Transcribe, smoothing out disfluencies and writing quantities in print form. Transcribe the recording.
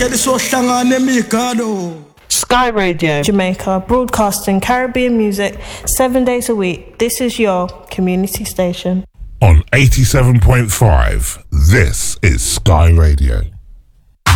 Sky Radio Jamaica, broadcasting Caribbean music 7 days a week. This is your community station. On 87.5, this is Sky Radio.